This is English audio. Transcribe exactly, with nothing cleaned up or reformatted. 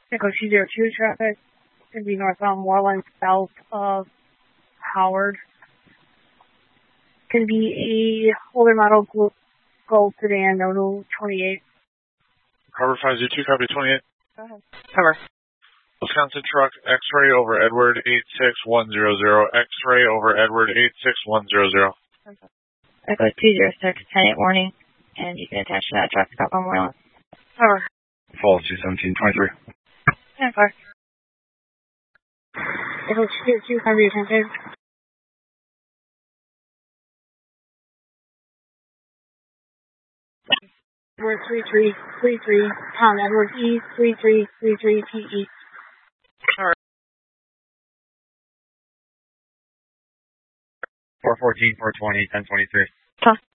Echo two zero two traffic. Going to be northbound Moreland, south of Howard. Going to be a older model Gold sedan, Nodal twenty-eight. Harbor five zero two, copy twenty-eight. Go ahead. Cover. Wisconsin truck, X-ray over Edward eight six one zero zero. X-ray over Edward eight six one zero zero. Echo two zero six, ten eight warning, and you can attach to that truck stop on Moreland. Cover. Fall two seventeen twenty-three. Yeah, car. Echo two zero two, cover your attention. Edward three three three three, Tom Edward E three three three three T E. four fourteen, four twenty, ten twenty-three. Tom.